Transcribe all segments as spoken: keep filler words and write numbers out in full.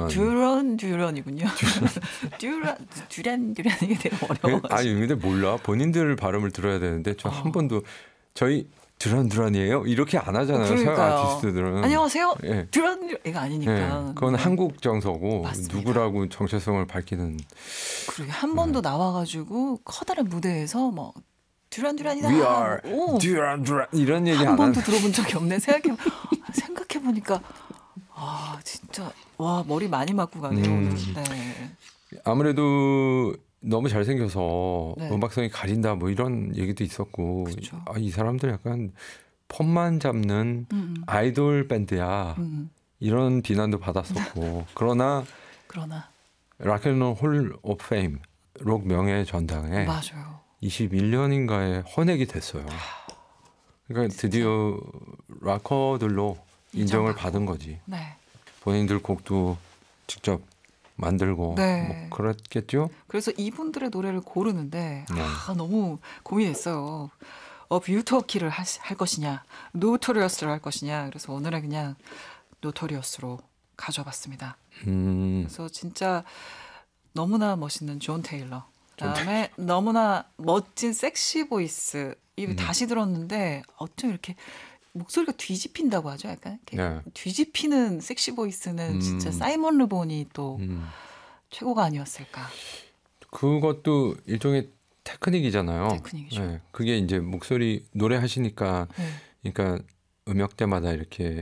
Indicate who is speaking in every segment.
Speaker 1: 듀란
Speaker 2: 듀런 듀런이군요. 듀란 듀란 듀란 이게 되게 어려워.
Speaker 1: 아니 근데 몰라 본인들 발음을 들어야 되는데 저 한
Speaker 2: 어.
Speaker 1: 번도 저희 듀란 듀란이에요 이렇게 안 하잖아요.
Speaker 2: 그러니까요.
Speaker 1: 서양 아티스트들은.
Speaker 2: 안녕하세요.
Speaker 1: 예.
Speaker 2: 듀란 듀란 이거 아니니까.
Speaker 1: 예. 그건
Speaker 2: 네.
Speaker 1: 한국 정서고
Speaker 2: 맞습니다.
Speaker 1: 누구라고 정체성을 밝히는.
Speaker 2: 그러게 한 번도
Speaker 1: 네.
Speaker 2: 나와가지고 커다란 무대에서 뭐 듀란 듀란이다.
Speaker 1: We are
Speaker 2: 오.
Speaker 1: 듀란 듀란 이런 얘기
Speaker 2: 한
Speaker 1: 안
Speaker 2: 번도
Speaker 1: 하는.
Speaker 2: 들어본 적이 없네. 생각해 생각해 보니까 아 진짜 와 머리 많이 맞고 가네요.
Speaker 1: 음.
Speaker 2: 오늘. 네.
Speaker 1: 아무래도 너무 잘생겨서
Speaker 2: 네.
Speaker 1: 음악성이 가린다 뭐 이런 얘기도 있었고
Speaker 2: 그쵸.
Speaker 1: 아, 이 사람들 약간 폼만 잡는
Speaker 2: 음, 음.
Speaker 1: 아이돌 밴드야
Speaker 2: 음.
Speaker 1: 이런 비난도 받았었고 그러나
Speaker 2: 그러나
Speaker 1: 락앤롤 홀 오브 페임 록 명예 전당에
Speaker 2: 맞아요.
Speaker 1: 이십일 년인가에 헌액이 됐어요. 그러니까
Speaker 2: 진짜.
Speaker 1: 드디어 락커들로 인정을
Speaker 2: 인정받고.
Speaker 1: 받은 거지.
Speaker 2: 네.
Speaker 1: 본인들 곡도 직접 만들고
Speaker 2: 네.
Speaker 1: 뭐 그랬겠죠?
Speaker 2: 그래서 이분들의 노래를 고르는데
Speaker 1: 네.
Speaker 2: 아, 너무 고민했어요. 어, 뷰터키를 할, 할 것이냐, 노토리어스를 할 것이냐. 그래서 오늘은 그냥 노토리어스로 가져봤습니다.
Speaker 1: 음,
Speaker 2: 그래서 진짜 너무나 멋있는 존 테일러. 그다음에 너무나 멋진 섹시 보이스. 이
Speaker 1: 음.
Speaker 2: 다시 들었는데 어쩜 이렇게 목소리가 뒤집힌다고 하죠. 약간 이렇게
Speaker 1: 네.
Speaker 2: 뒤집히는 섹시 보이스는
Speaker 1: 음.
Speaker 2: 진짜 사이먼 르본이 또
Speaker 1: 음.
Speaker 2: 최고가 아니었을까.
Speaker 1: 그것도 일종의 테크닉이잖아요.
Speaker 2: 테크닉이죠.
Speaker 1: 네, 그게 이제 목소리 노래 하시니까
Speaker 2: 네.
Speaker 1: 그러니까 음역대마다 이렇게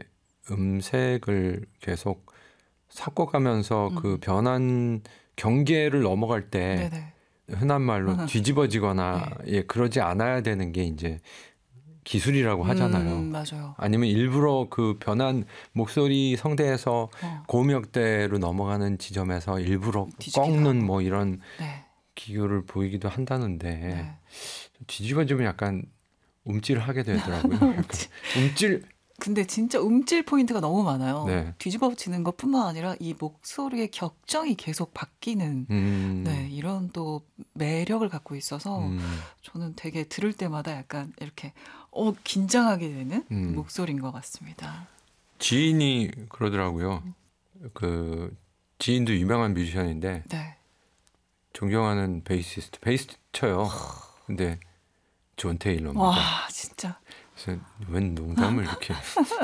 Speaker 1: 음색을 계속 섞어가면서
Speaker 2: 음.
Speaker 1: 그 변한 경계를 넘어갈 때
Speaker 2: 네네.
Speaker 1: 흔한 말로 뒤집어지거나
Speaker 2: 네.
Speaker 1: 예 그러지 않아야 되는 게 이제 기술이라고 하잖아요.
Speaker 2: 음, 맞아요.
Speaker 1: 아니면 일부러 그 변한 목소리 성대에서
Speaker 2: 어,
Speaker 1: 고음역대로 넘어가는 지점에서 일부러
Speaker 2: 뒤집기도
Speaker 1: 꺾는
Speaker 2: 하고.
Speaker 1: 뭐 이런
Speaker 2: 네.
Speaker 1: 기교를 보이기도 한다는데
Speaker 2: 네.
Speaker 1: 뒤집어지면 약간 움찔하게 되더라고요. 약간 움찔.
Speaker 2: 근데 진짜 음질 포인트가 너무 많아요.
Speaker 1: 네.
Speaker 2: 뒤집어지는 것뿐만 아니라 이 목소리의 격정이 계속 바뀌는
Speaker 1: 음,
Speaker 2: 네, 이런 또 매력을 갖고 있어서
Speaker 1: 음,
Speaker 2: 저는 되게 들을 때마다 약간 이렇게 어, 긴장하게 되는
Speaker 1: 음.
Speaker 2: 목소리인 것 같습니다.
Speaker 1: 지인이 그러더라고요. 그 지인도 유명한 뮤지션인데
Speaker 2: 네.
Speaker 1: 존경하는 베이시스트, 베이스 쳐요. 근데 존 테일러입니다.
Speaker 2: 와, 진짜.
Speaker 1: 그래서 웬 농담을 이렇게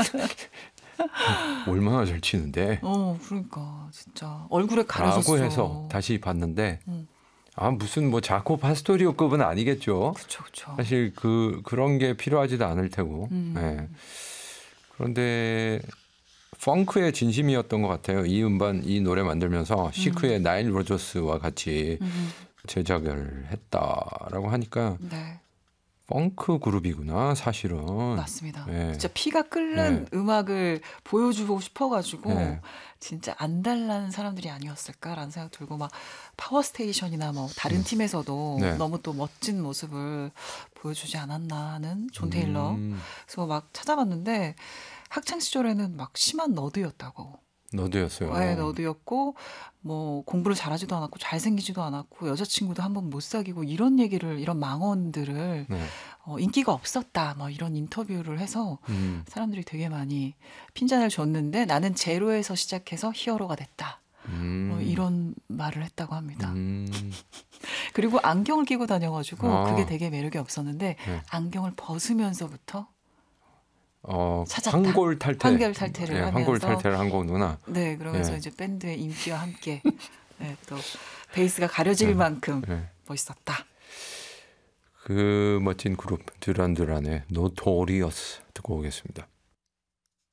Speaker 1: 얼마나 잘 치는데
Speaker 2: 어, 그러니까 진짜 얼굴에 가려졌어.
Speaker 1: 라고 해서 다시 봤는데
Speaker 2: 음.
Speaker 1: 아 무슨 뭐 자코 파스토리오급은 아니겠죠.
Speaker 2: 그렇죠, 그렇죠.
Speaker 1: 사실 그 그런 게 필요하지도 않을 테고.
Speaker 2: 음.
Speaker 1: 네. 그런데 펑크의 진심이었던 것 같아요. 이 음반 이 노래 만들면서 시크의 나일 로저스와 같이
Speaker 2: 음.
Speaker 1: 제작을 했다라고 하니까
Speaker 2: 네.
Speaker 1: 펑크 그룹이구나 사실은.
Speaker 2: 맞습니다.
Speaker 1: 네.
Speaker 2: 진짜 피가 끓는 음악을 보여주고 싶어가지고
Speaker 1: 네.
Speaker 2: 진짜 안달난 사람들이 아니었을까라는 생각 들고 막 파워스테이션이나 뭐 다른 팀에서도
Speaker 1: 네.
Speaker 2: 너무 또 멋진 모습을 보여주지 않았나 하는 존 테일러.
Speaker 1: 음,
Speaker 2: 그래서 막 찾아봤는데 학창 시절에는 막 심한 너드였다고.
Speaker 1: 너도였어요.
Speaker 2: 네, 너드였고 뭐 공부를 잘하지도 않았고 잘생기지도 않았고 여자친구도 한 번 못 사귀고 이런 얘기를 이런 망언들을
Speaker 1: 네.
Speaker 2: 어, 인기가 없었다 뭐 이런 인터뷰를 해서
Speaker 1: 음,
Speaker 2: 사람들이 되게 많이 핀잔을 줬는데 나는 제로에서 시작해서 히어로가 됐다.
Speaker 1: 음,
Speaker 2: 뭐 이런 말을 했다고 합니다.
Speaker 1: 음,
Speaker 2: 그리고 안경을 끼고 다녀가지고
Speaker 1: 아.
Speaker 2: 그게 되게 매력이 없었는데
Speaker 1: 네.
Speaker 2: 안경을 벗으면서부터
Speaker 1: 어,
Speaker 2: 찾았다.
Speaker 1: 황골 탈퇴.
Speaker 2: 황골 탈퇴를
Speaker 1: 네,
Speaker 2: 하면서
Speaker 1: 황골 탈퇴를 한 거구나.
Speaker 2: 네 그러면서
Speaker 1: 네.
Speaker 2: 이제 밴드의 인기와 함께 네, 또 베이스가 가려질
Speaker 1: 네.
Speaker 2: 만큼
Speaker 1: 네.
Speaker 2: 멋있었다.
Speaker 1: 그 멋진 그룹 듀란 듀란의 노토리어스 듣고 오겠습니다.